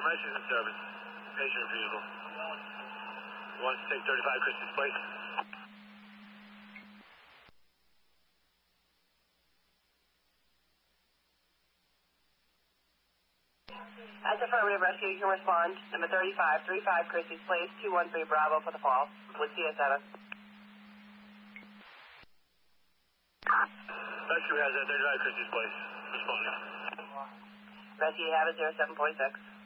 Rescue's in service. Patient refusal. Wants to take 35 Christmas Place. As affirmative, rescue, you can respond. Number 35, 35 Christie's Place, 213 Bravo for the fall. With CS7. Rescue has 35 Christie's Place. Responding. Rescue, you have it 0746.